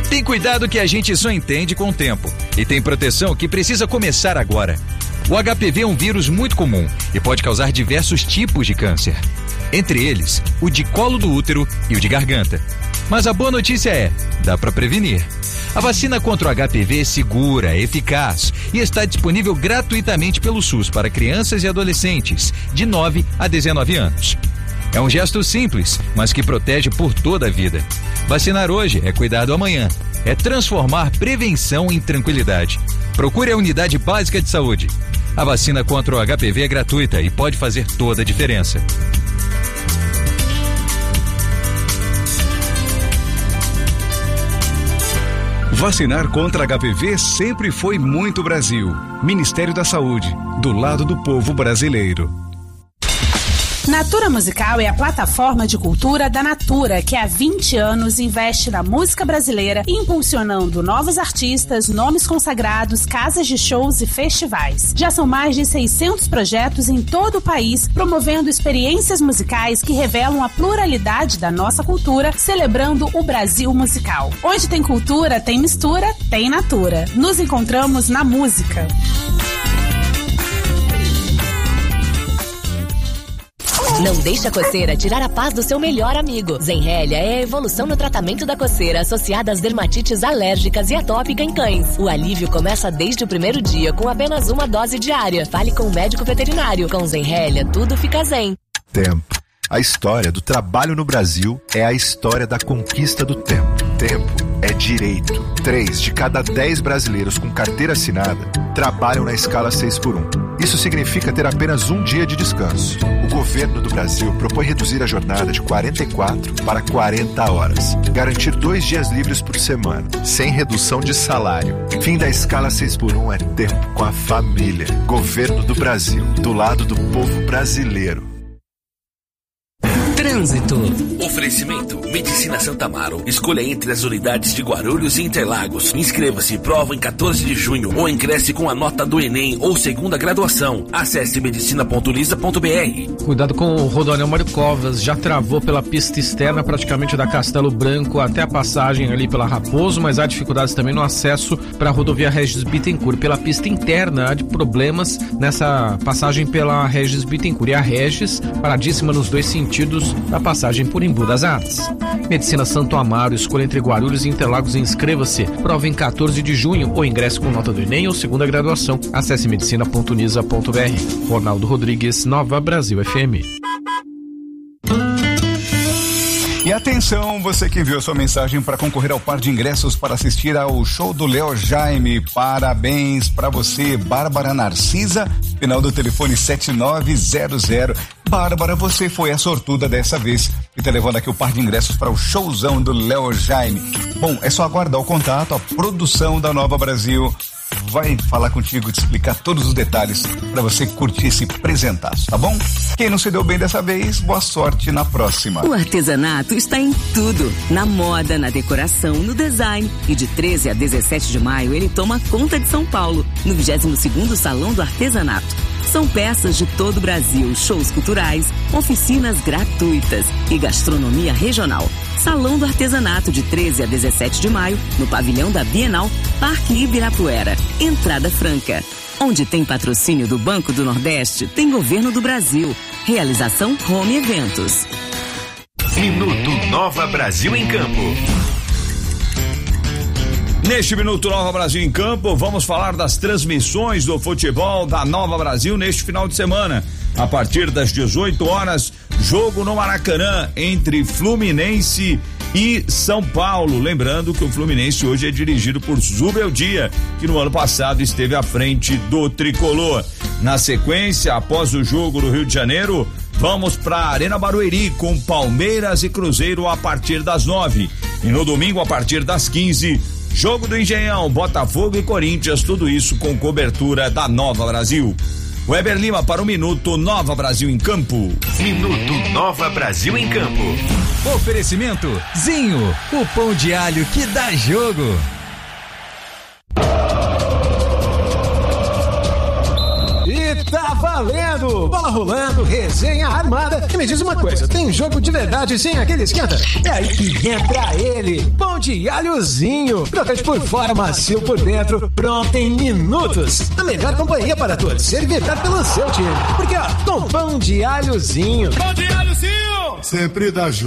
Tem cuidado que a gente só entende com o tempo. E tem proteção que precisa começar agora. O HPV é um vírus muito comum e pode causar diversos tipos de câncer. Entre eles, o de colo do útero e o de garganta. Mas a boa notícia é, dá para prevenir. A vacina contra o HPV é segura, eficaz e está disponível gratuitamente pelo SUS para crianças e adolescentes de 9 a 19 anos. É um gesto simples, mas que protege por toda a vida. Vacinar hoje é cuidar do amanhã. É transformar prevenção em tranquilidade. Procure a Unidade Básica de Saúde. A vacina contra o HPV é gratuita e pode fazer toda a diferença. Vacinar contra HPV sempre foi muito Brasil. Ministério da Saúde, do lado do povo brasileiro. Natura Musical é a plataforma de cultura da Natura, que há 20 anos investe na música brasileira, impulsionando novos artistas, nomes consagrados, casas de shows e festivais. Já são mais de 600 projetos em todo o país, promovendo experiências musicais que revelam a pluralidade da nossa cultura, celebrando o Brasil musical. Onde tem cultura, tem mistura, tem Natura. Nos encontramos na música. Não deixe a coceira tirar a paz do seu melhor amigo. Zenrelia é a evolução no tratamento da coceira associada às dermatites alérgicas e atópica em cães. O alívio começa desde o primeiro dia com apenas uma dose diária. Fale com o médico veterinário. Com Zenrelia, tudo fica zen. Tempo. A história do trabalho no Brasil é a história da conquista do tempo. Tempo é direito. 3 de cada 10 brasileiros com carteira assinada trabalham na escala 6x1. Isso significa ter apenas um dia de descanso. O governo do Brasil propõe reduzir a jornada de 44 para 40 horas. Garantir 2 dias livres por semana, sem redução de salário. Fim da escala 6x1 é tempo com a família. Governo do Brasil, do lado do povo brasileiro. Trânsito. Oferecimento Medicina Santa Amaro. Escolha entre as unidades de Guarulhos e Interlagos. Inscreva-se, prova em 14 de junho ou ingresse com a nota do Enem ou segunda graduação. Acesse medicina.lisa.br. Cuidado com o Rodoanel Mário Covas. Já travou pela pista externa praticamente da Castelo Branco até a passagem ali pela Raposo, mas há dificuldades também no acesso para a rodovia Regis Bittencourt. Pela pista interna há de problemas nessa passagem pela Regis Bittencourt. E a Regis, paradíssima nos dois sentidos da passagem por Embu das Artes. Medicina Santo Amaro, escolha entre Guarulhos e Interlagos e inscreva-se. Prova em 14 de junho ou ingresse com nota do Enem ou segunda graduação. Acesse medicina.unisa.br. Ronaldo Rodrigues, Nova Brasil FM. E atenção, você que enviou sua mensagem para concorrer ao par de ingressos para assistir ao show do Léo Jaime. Parabéns para você, Bárbara Narcisa, final do telefone 7900. Bárbara, você foi a sortuda dessa vez e tá levando aqui o par de ingressos para o showzão do Léo Jaime. Bom, é só aguardar o contato, a produção da Nova Brasil vai falar contigo, te explicar todos os detalhes para você curtir esse presentaço, tá bom? Quem não se deu bem dessa vez, boa sorte na próxima. O artesanato está em tudo, na moda, na decoração, no design. E de 13 a 17 de maio ele toma conta de São Paulo, no 22º Salão do Artesanato. São peças de todo o Brasil, shows culturais, oficinas gratuitas e gastronomia regional. Salão do Artesanato de 13 a 17 de maio, no pavilhão da Bienal, Parque Ibirapuera. Entrada franca. Onde tem patrocínio do Banco do Nordeste, tem Governo do Brasil. Realização Home Eventos. Minuto Nova Brasil em Campo. Neste Minuto Nova Brasil em Campo, vamos falar das transmissões do futebol da Nova Brasil neste final de semana. A partir das 18 horas, jogo no Maracanã entre Fluminense e São Paulo. Lembrando que o Fluminense hoje é dirigido por Zubeldia, que no ano passado esteve à frente do Tricolor. Na sequência, após o jogo do Rio de Janeiro, vamos para a Arena Barueri com Palmeiras e Cruzeiro a partir das 9. E no domingo, a partir das 15, jogo do Engenhão, Botafogo e Corinthians, tudo isso com cobertura da Nova Brasil. Weber Lima para o Minuto Nova Brasil em Campo. Minuto Nova Brasil em Campo. Oferecimento Zinho, o pão de alho que dá jogo. E tá valendo! valendo! Bola rolando, resenha armada. E me diz uma coisa, tem jogo de verdade sem aquele esquenta? É aí que entra ele, pão de alhozinho. Crocante por fora, macio por dentro, pronto em minutos. A melhor companhia para torcer e vibrar pelo seu time. Porque ó, com pão de alhozinho. Pão de alhozinho! Sempre dá junto.